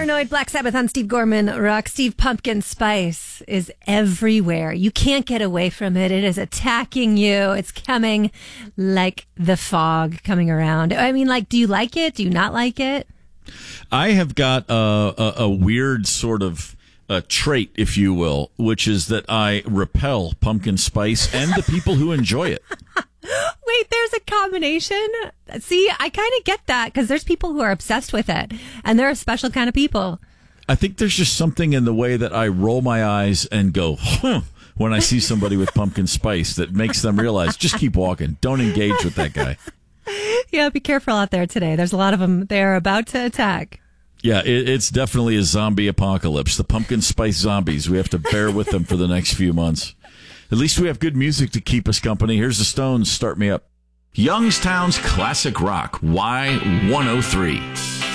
Paranoid, Black Sabbath on Steve Gorman Rock. Steve, pumpkin spice is everywhere. You can't get away from it. It is attacking you. It's coming like the fog coming around. I mean, like, do you like it? Do you not like it? I have got a weird sort of trait, if you will, which is that I repel pumpkin spice and the people who enjoy it. Wait, there's a combination? See, I kind of get that because there's people who are obsessed with it, and they're a special kind of people. I think there's just something in the way that I roll my eyes and go, huh, when I see somebody with pumpkin spice that makes them realize, just keep walking. Don't engage with that guy. Yeah, be careful out there today. There's a lot of them. They're about to attack. Yeah, it's definitely a zombie apocalypse. The pumpkin spice zombies. We have to bear with them for the next few months. At least we have good music to keep us company. Here's the Stones. Start Me Up. Youngstown's classic rock, Y103.